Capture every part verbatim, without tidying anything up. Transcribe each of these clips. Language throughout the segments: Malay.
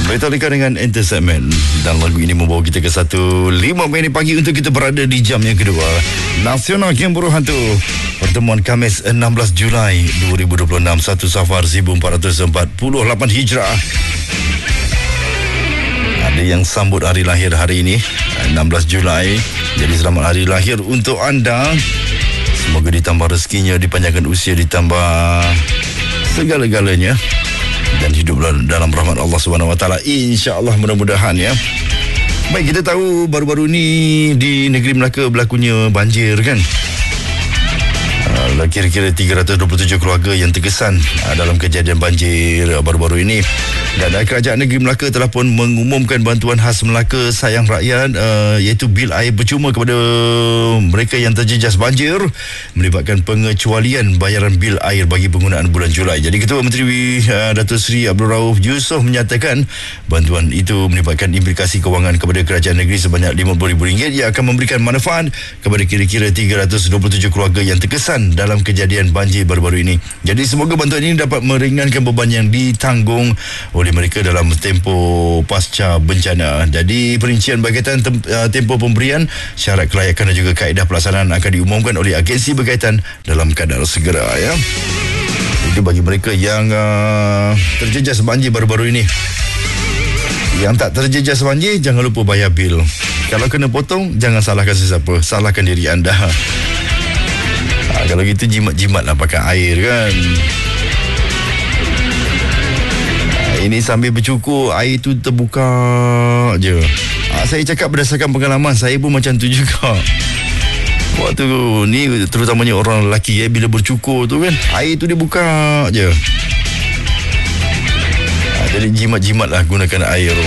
Metallica dengan Entertainment, dan lagu ini membawa kita ke satu lima minit pagi untuk kita berada di jam yang kedua Nasional Game Buruh Hantu. Pertemuan Khamis enam belas Julai dua ribu dua puluh enam, satu Safar seribu empat ratus empat puluh lapan Hijrah. Ada yang sambut hari lahir hari ini enam belas Julai. Jadi selamat hari lahir untuk anda. Semoga ditambah rezekinya, dipanjangkan usia, ditambah segala-galanya, dan hidup dalam rahmat Allah Subhanahu Wa Taala, insya-Allah, mudah-mudahan ya. Baik, kita tahu baru-baru ni di negeri Melaka berlakunya banjir kan. Uh, kira-kira tiga ratus dua puluh tujuh keluarga yang terkesan uh, dalam kejadian banjir uh, baru-baru ini. Dan uh, Kerajaan Negeri Melaka telah pun mengumumkan bantuan khas Melaka Sayang Rakyat, uh, iaitu bil air percuma kepada mereka yang terjejas banjir, melibatkan pengecualian bayaran bil air bagi penggunaan bulan Julai. Jadi Ketua Menteri uh, Datuk Seri Abdul Rauf Yusof menyatakan bantuan itu melibatkan implikasi kewangan kepada kerajaan negeri sebanyak lima puluh ribu ringgit yang akan memberikan manfaat kepada kira-kira tiga ratus dua puluh tujuh keluarga yang terkesan dalam kejadian banjir baru-baru ini. Jadi semoga bantuan ini dapat meringankan beban yang ditanggung oleh mereka dalam tempoh pasca bencana. Jadi perincian berkaitan tem- tempoh pemberian, syarat kelayakan dan juga kaedah pelaksanaan akan diumumkan oleh agensi berkaitan dalam kadar segera ya. Itu bagi mereka yang uh, terjejas banjir baru-baru ini. Yang tak terjejas banjir, jangan lupa bayar bil. Kalau kena potong, jangan salahkan sesiapa, salahkan diri anda. Ha, kalau gitu jimat-jimat lah pakai air kan. Ha, ini sambil bercukur, air tu terbuka je. Ha, saya cakap berdasarkan pengalaman, saya pun macam tu juga. Waktu ni terutamanya orang lelaki eh, bila bercukur tu kan, air tu dia buka je. Ha, jadi jimat-jimat lah gunakan air.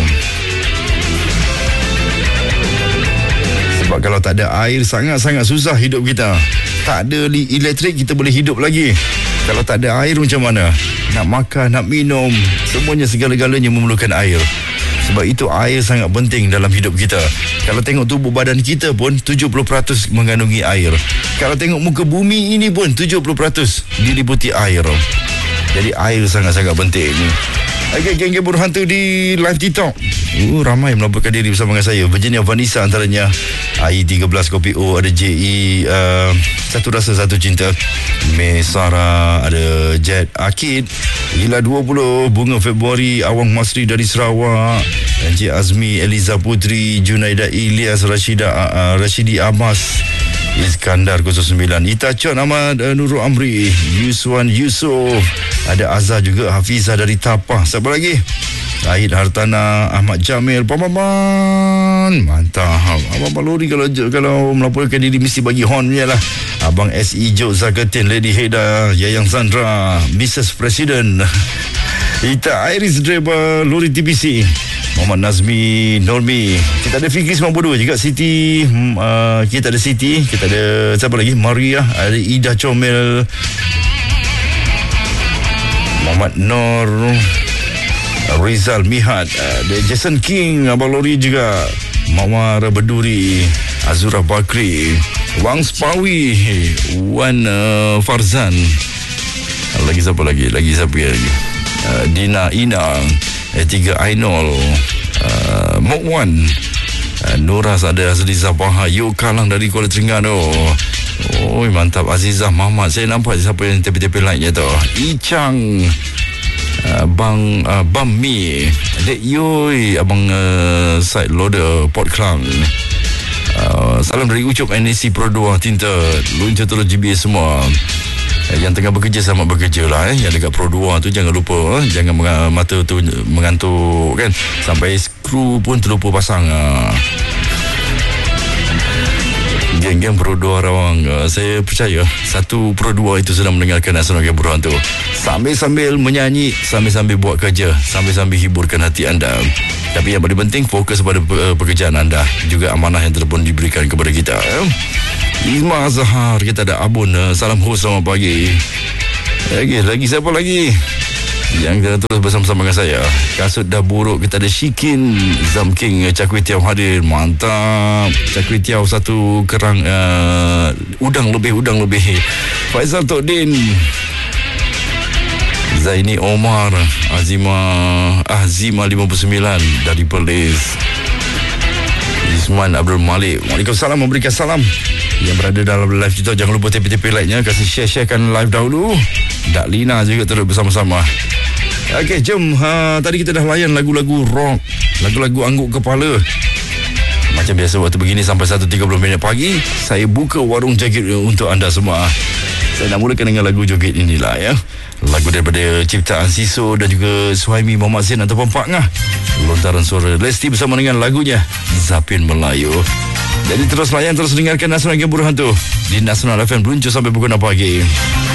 Sebab kalau tak ada air, sangat-sangat susah hidup kita. Tak ada elektrik, kita boleh hidup lagi. Kalau tak ada air macam mana? Nak makan, nak minum, semuanya, segala-galanya memerlukan air. Sebab itu air sangat penting dalam hidup kita. Kalau tengok tubuh badan kita pun tujuh puluh peratus mengandungi air. Kalau tengok muka bumi ini pun tujuh puluh peratus diliputi air. Jadi air sangat-sangat penting. Okey, geng-geng Buruh Hantu di live TikTok. Uh, ramai melaporkan diri bersama dengan saya. Virginia Vanessa antaranya. A I tiga belas Kopi O, ada J E uh, Satu Rasa Satu Cinta, Mesara, ada Jet Akid, Gila dua puluh, Bunga Februari, Awang Masri dari Sarawak, Encik Azmi, Eliza Putri, Junaida Ilyas, Rashida uh, Rashidi Abbas, Iskandar kosong sembilan, Itachon Ahmad, uh, Nurul Amri, Yuswan Yusof, ada Azhar juga, Hafizah dari Tapah. Siapa lagi? Syahid Hartana, Ahmad Jamil, Paman, mantap. Abang Balori kalau kalau melaporkan diri mesti bagi horn punya lah. Abang S E Jok Zakatin, Lady Heda, Yayang Sandra, Missus President, Ita Iris, driver lori T P C, Muhammad Nazmi, Normi. Kita ada Fikri sembilan puluh dua juga, Siti, uh, kita ada Siti, kita ada siapa lagi? Maria, ada Ida Comel, Muhammad Nur, Rizal Mihat, ada Jason King, Abang Lori juga, Mawar Beduri, Azura Bakri, Wang Spawi, Wan uh, Farzan, lagi siapa lagi? Lagi siapa lagi? Uh, Dina Ina, E tiga Ainol, uh, Mokwan, uh, Nuras, ada Azliza Baha, Yu Kalang dari Kuala Terengganu. Oh, mantap. Azizah Muhammad, saya nampak siapa yang tepi-tepi lainnya tu. Icang, Uh, Bang uh, Bam Mi, Dek Yoi, Abang uh, Side Loader Port Klang, uh, salam dari Ucup N A C Pro dua Tinta, Lunca Telur G B S semua. uh, Yang tengah bekerja, selamat bekerja lah eh. Yang dekat Pro dua tu jangan lupa eh. Jangan meng- mata tu mengantuk kan, sampai skru pun terlupa pasang. uh. Geng-geng Pro dua Rawang, uh, saya percaya satu Pro dua itu sedang mendengarkan Nasional Game Buruh Hantu, sambil-sambil menyanyi, sambil-sambil buat kerja, sambil-sambil hiburkan hati anda. Tapi yang paling penting, fokus pada uh, pekerjaan anda, juga amanah yang telah pun diberikan kepada kita. eh. Izma Zahar, kita ada Abun, uh, salam host, selamat pagi. Lagi, lagi siapa lagi yang terus bersama-sama dengan saya? Kasut dah buruk, kita ada Shikin, Zam King, Cakwitiau hadir, mantap. Cakwitiau satu kerang, uh, udang lebih, udang lebih. Faizal Tok Din, Zaini Omar, Azima Azima lima puluh sembilan dari Perlis. Isman Abdul Malik, Waalaikumsalam, memberikan salam yang berada dalam live kita. Jangan lupa T P T P like-nya, kasih share-sharekan live dahulu. Dak Lina juga turut bersama-sama. Okey, jom. Ha, tadi kita dah layan lagu-lagu rock, lagu-lagu angguk kepala. Macam biasa waktu begini sampai satu tiga puluh minit pagi, saya buka warung joget untuk anda semua. Saya nak mulakan dengan lagu joget inilah ya. Lagu daripada ciptaan Siso dan juga Suhaimi Muhammad Zain ataupun Pak Ngah. Lontaran suara Lesti bersama dengan lagunya Zapin Melayu. Jadi terus layan, terus dengarkan Nasional Game Burung Hantu di Nasional F M Beluncur sampai pukul enam pagi.